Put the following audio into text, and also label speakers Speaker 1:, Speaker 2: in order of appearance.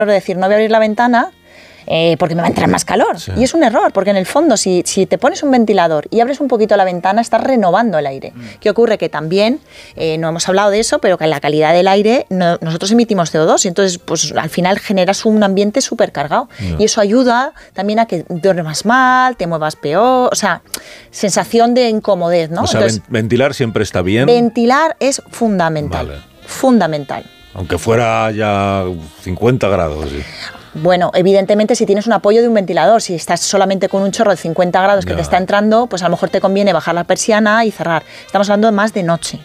Speaker 1: de decir, no voy a abrir la ventana porque me va a entrar más calor. Sí. Y es un error, porque en el fondo, si te pones un ventilador y abres un poquito la ventana, estás renovando el aire. ¿Qué ocurre? Que también, no hemos hablado de eso, pero que la calidad del aire, nosotros emitimos CO2 y entonces pues al final generas un ambiente súper cargado. Y eso ayuda también a que duermas mal, te muevas peor, o sea, sensación de incomodez, ¿no?
Speaker 2: O sea, entonces, ventilar siempre está bien.
Speaker 1: Ventilar es fundamental. Vale. Fundamental.
Speaker 2: Aunque fuera ya 50 grados. Sí.
Speaker 1: Bueno, evidentemente si tienes un apoyo de un ventilador, si estás solamente con un chorro de 50 grados que te está entrando, pues a lo mejor te conviene bajar la persiana y cerrar. Estamos hablando más de noche.